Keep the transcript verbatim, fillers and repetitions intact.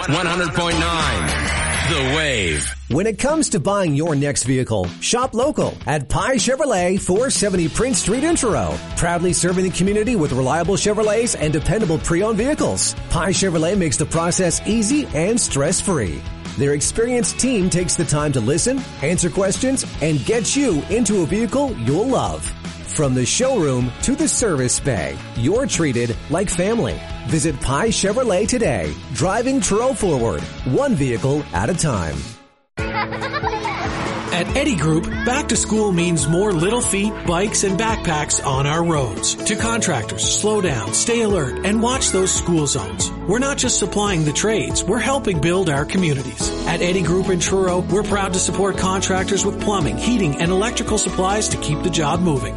one hundred point nine The Wave. When it comes to buying your next vehicle, shop local at Pye Chevrolet, four seventy Prince Street in Truro. Proudly serving the community with reliable Chevrolets and dependable pre-owned vehicles. Pye Chevrolet makes the process easy and stress-free. Their experienced team takes the time to listen, answer questions, and get you into a vehicle you'll love. From the showroom to the service bay, you're treated like family. Visit Pye Chevrolet today, driving Truro forward, one vehicle at a time. At Eddy Group, back to school means more little feet, bikes, and backpacks on our roads. To contractors, slow down, stay alert, and watch those school zones. We're not just supplying the trades, we're helping build our communities. At Eddy Group in Truro, we're proud to support contractors with plumbing, heating, and electrical supplies to keep the job moving.